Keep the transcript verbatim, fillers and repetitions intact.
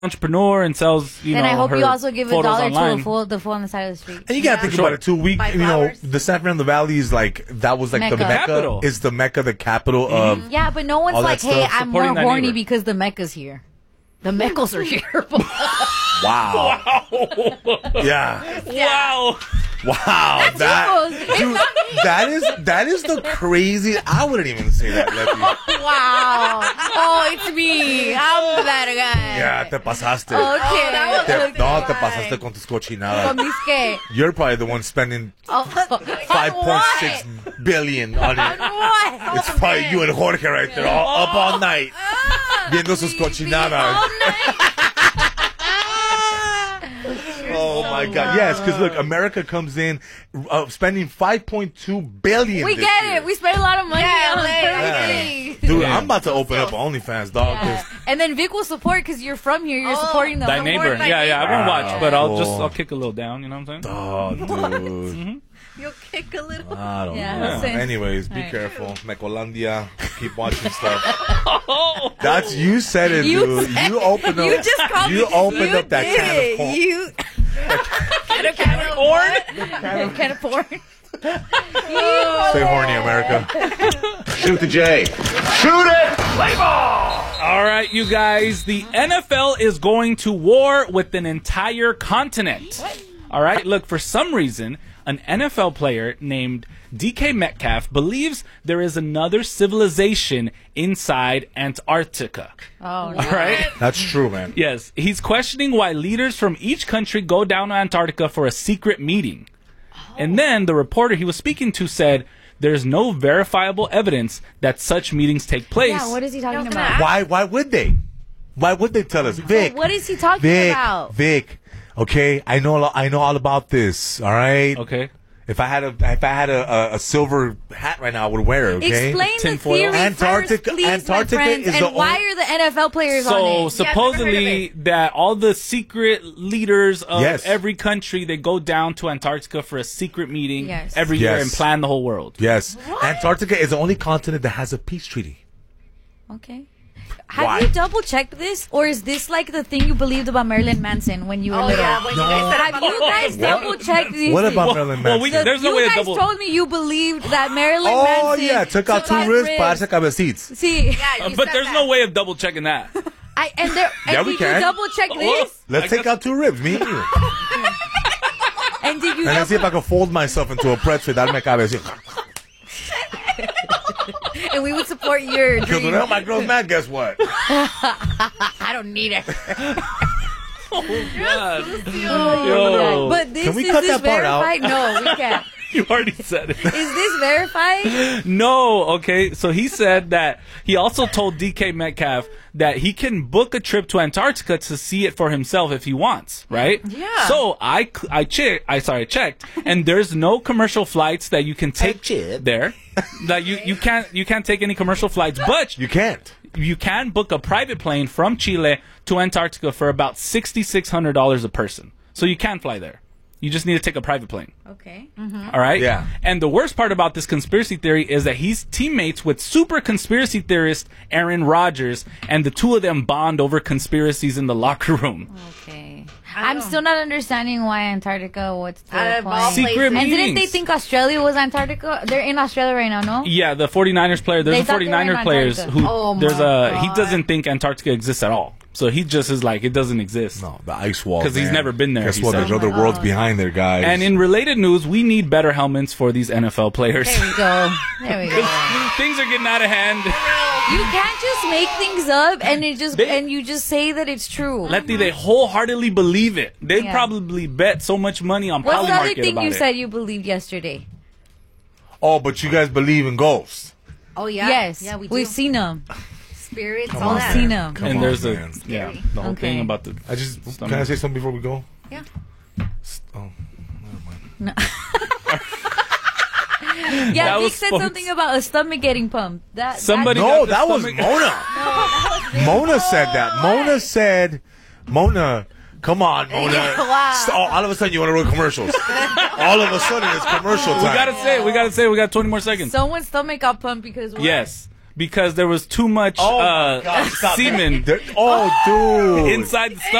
entrepreneur and sells, you then know, I hope her you also give a photos dollar online. to a fool, the fool on the side of the street. And you gotta Yeah. think Sure. about it too. We, Buy you know, flowers. the San Fernando Valley is like that was like the Mecca. Mecca. Capital. Is the Mecca the capital of? Yeah, but no one's All that like, hey, stuff. I'm Supporting more that horny neighbor. because the Mecca's here. The Meccas are here. Wow. Yeah. Wow. Wow. That It's dude, that is that is the crazy. I wouldn't even say that. Lefty. Wow. Oh, it's me. I'm the bad guy. Yeah, te pasaste. Okay. that Te, was- no, te pasaste con tus cochinadas. Con mis qué? You're probably the one spending Oh, five point six billion on it. what? It's probably you and Jorge right there, all up all night, viendo sus cochinadas. Oh my God! Yes, because look, America comes in uh, spending five point two billion. We this get year. it. We spend a lot of money Yeah, on later. everything. Dude, Yeah. I'm about to open up OnlyFans, dog. 'cause- And then Vic will support because you're from here. You're Oh, supporting them. Thy Support neighbor. my Yeah, yeah. I won't neighbor. watch, but I'll just Wow. I'll kick a little down. You know what I'm saying? Oh, dude. You'll kick a little. I don't Yeah, know. same. Anyways, be Alright. careful. Mecolandia. Keep watching stuff. That's you said it, You dude. said You opened up. You just called You me. opened you up that did can of it. corn. You. Can of corn? Corn? Can of porn? Stay horny, America. Shoot the J. Shoot it! Play ball! All right, you guys. The N F L is going to war with an entire continent. All right. Look, for some reason, an N F L player named D K Metcalf believes there is another civilization inside Antarctica. Oh, no. All right. That's true, man. Yes, he's questioning why leaders from each country go down to Antarctica for a secret meeting. And then the reporter he was speaking to said there's no verifiable evidence that such meetings take place. Yeah, what is he talking I was about? gonna Why? Why would they? Why would they tell us, Vic? What is he talking Vic, about? Vic. Okay, I know. I know all about this. All right. Okay. If I had a, if I had a, a, a silver hat right now, I would wear it. Okay. Explain the Tinfoil. theory Antarctica- first, please, Antarctica my friends. is and the why only- are the N F L players on So it? Yeah, I've never heard supposedly of that all the secret leaders of Yes. every country they go down to Antarctica for a secret meeting Yes. every year Yes. and plan the whole world. Yes. Antarctica is the only continent that has a peace treaty. Okay. Have Why? you double checked this, or is this like the thing you believed about Marilyn Manson when you were Oh, little? yeah. When you guys said Have you guys double checked this? What about Well, Marilyn well, Manson? we- there's no you way to guys double- told me you believed that Marilyn oh Manson. yeah, took out two ribs, parce cabecitas. See, Yeah, you But said there's that. no way of double checking that. I and there. And Yeah, we did can. you double check this? Let's I take guess- out two ribs, me and you. And did you? And let's see if Double, I can fold myself into a pretzel. Darme cabecita. and we would support your Because dream. when my girl's mad, guess what? I don't need it. God. Oh, Yo. But this Can we is cut this that part out? verified? No, we can't. You already said it. Is this verified? No, okay. So he said that he also told D K Metcalf that he can book a trip to Antarctica to see it for himself if he wants, right? Yeah. So I I checked, I sorry, I checked, and there's no commercial flights that you can take checked. there. That you you can't you can't take any commercial flights, but You can't. you can book a private plane from Chile to Antarctica for about sixty-six hundred dollars a person. So you can fly there. You just need to take a private plane. Okay. All right? Yeah. And the worst part about this conspiracy theory is that he's teammates with super conspiracy theorist Aaron Rodgers, and the two of them bond over conspiracies in the locker room. Okay. I'm still not understanding why Antarctica. What's the Out of all point? Secret places. And didn't they meetings. think Australia was Antarctica? They're in Australia right now, no? Yeah, the 49ers player, there's They a thought they were in 49er players Antarctica. who, Oh there's my a, he God. doesn't think Antarctica exists at all. So he just is like, it doesn't exist. No, the ice wall. 'Cause he's man. never been there, Guess he what? said. There's other worlds behind there, guys. And in related news, we need better helmets for these N F L players. There we go. There we go. Things are getting out of hand. You can't just make things up and it just They- and you just say that it's true. Letty, they wholeheartedly believe it. They Yeah. probably bet so much money on What's the other Polymarket thing about you it. said you believed yesterday? oh, but you guys believe in ghosts. Oh yeah. Yes. Yeah, we do. We've seen them. Spirits, Come all on, that. seen man. them. Come and on, there's a man. yeah, the whole Okay. thing about the. I just Stomach. can I say something before we go? Yeah. Oh, Yeah, That Vic was said sports. something about a stomach getting pumped. That Somebody- That, no, got the that was stomach- Mona. Mona said that. Mona said, Mona, come on, Mona. Yeah, wow. So, all of a sudden, you want to run commercials. All of a sudden, it's commercial time. We gotta say, it, we gotta say, it, we got twenty more seconds. someone's stomach got pumped because what? Yes, because there was too much Oh my uh, God, stop. semen There- oh, dude. inside the stomach.